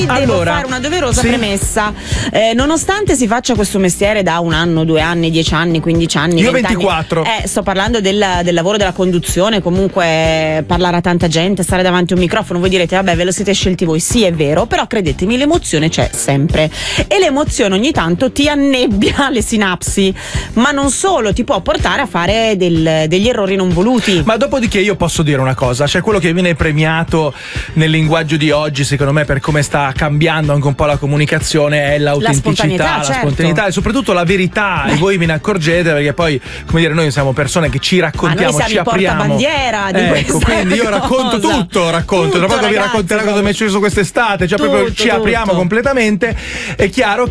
Devo fare una doverosa premessa. Nonostante si faccia questo mestiere da 1 anno, 2 anni, 10 anni, 15 anni, io 24 anni, sto parlando del lavoro della conduzione, comunque parlare a tanta gente, stare davanti a un microfono. Voi direte vabbè, ve lo siete scelti voi. Sì, è vero, però credetemi, l'emozione c'è sempre e l'emozione ogni tanto ti annebbia le sinapsi, ma non solo, ti può portare a fare degli errori non voluti. Ma dopodiché io posso dire una cosa, cioè quello che viene premiato nel linguaggio di oggi, secondo me, per come sta cambiando anche un po' la comunicazione, è l'autenticità, la spontaneità e soprattutto la verità. E voi ve ne accorgete, perché poi, come dire, noi siamo persone che ci raccontiamo, noi siamo ci apriamo. Portabandiera di quindi io racconto tutto, tra poco vi racconterò cosa mi è successo quest'estate, cioè proprio ci apriamo completamente. È chiaro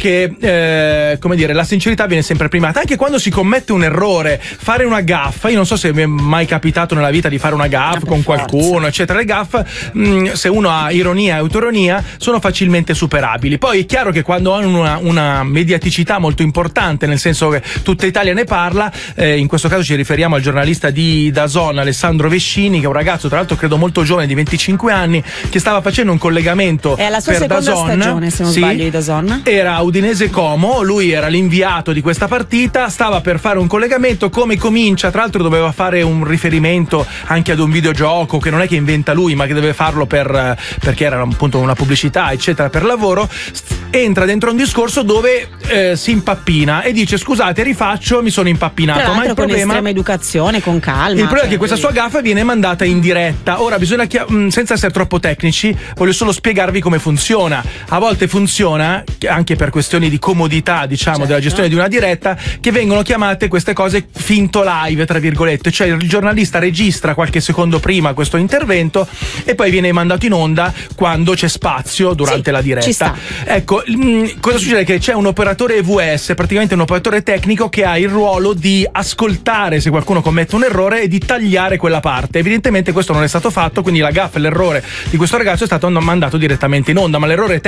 che come dire, la sincerità viene sempre primata, anche quando si commette un errore, fare una gaffa. Io non so se mi è mai capitato nella vita di fare una gaffa con qualcuno, eccetera. Le gaffe, se uno ha ironia e autoironia, sono facilmente superabili. Poi è chiaro che quando hanno una mediaticità molto importante, nel senso che tutta Italia ne parla, in questo caso ci riferiamo al giornalista di DAZN Alessandro Vescini, che è un ragazzo tra l'altro credo molto giovane, di 25 anni, che stava facendo un collegamento è la sua per seconda DAZN, stagione, se non sbaglio, di DAZN. Era Udinese Como, lui era l'inviato di questa partita, stava per fare un collegamento. Come comincia, tra l'altro doveva fare un riferimento anche ad un videogioco che non è che inventa lui, ma che deve farlo perché era appunto una pubblicità eccetera per lavoro. Entra dentro un discorso dove si impappina e dice scusate, rifaccio, mi sono impappinato. Ma il problema, con estrema educazione, con calma. Il problema è che questa sua gaffa viene mandata in diretta. Ora bisogna senza essere troppo tecnici, voglio solo spiegarvi come funziona. A volte funziona anche per questioni di comodità, diciamo, della gestione di una diretta, che vengono chiamate queste cose finto live, tra virgolette, cioè il giornalista registra qualche secondo prima questo intervento e poi viene mandato in onda quando c'è spazio durante la diretta. Ci sta. Ecco, cosa succede? Che c'è un operatore EVS, praticamente un operatore tecnico, che ha il ruolo di ascoltare se qualcuno commette un errore e di tagliare quella parte. Evidentemente questo non è stato fatto, quindi la gaffa e l'errore di questo ragazzo è stato mandato direttamente in onda, ma l'errore